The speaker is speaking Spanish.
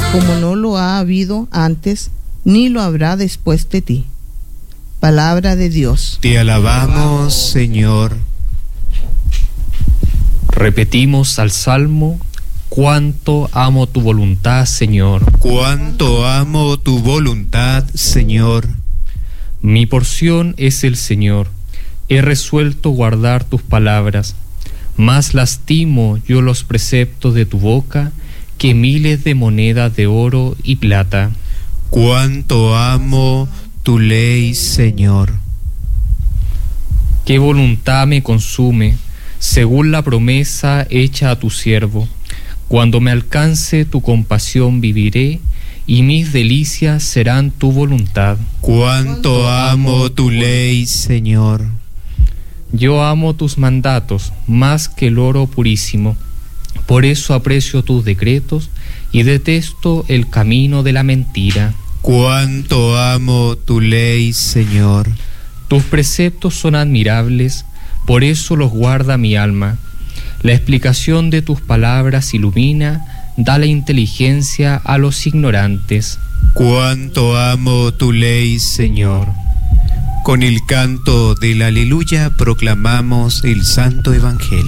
como no lo ha habido antes, ni lo habrá después de ti. Palabra de Dios. Te alabamos, Señor. Repetimos al Salmo: cuánto amo tu voluntad, Señor. Cuánto amo tu voluntad, Señor. Mi porción es el Señor. He resuelto guardar tus palabras. Más lastimo yo los preceptos de tu boca que miles de monedas de oro y plata. Cuánto amo tu ley, Señor. Qué voluntad me consume, según la promesa hecha a tu siervo. Cuando me alcance tu compasión viviré, y mis delicias serán tu voluntad. Cuánto amo tu ley, Señor. Yo amo tus mandatos más que el oro purísimo. Por eso aprecio tus decretos y detesto el camino de la mentira. Cuánto amo tu ley, Señor. Tus preceptos son admirables, por eso los guarda mi alma. La explicación de tus palabras ilumina, da la inteligencia a los ignorantes. Cuánto amo tu ley, Señor. Con el canto del aleluya proclamamos el Santo Evangelio.